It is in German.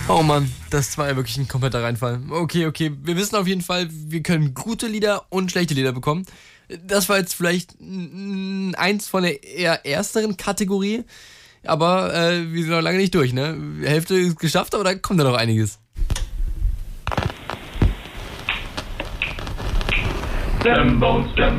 Oh Mann, das war ja wirklich ein kompletter Reinfall. Okay. Wir wissen auf jeden Fall, wir können gute Lieder und schlechte Lieder bekommen. Das war jetzt vielleicht eins von der eher ersteren Kategorie. Aber wir sind noch lange nicht durch, ne? Hälfte ist geschafft, aber da kommt ja noch einiges. Stem bones,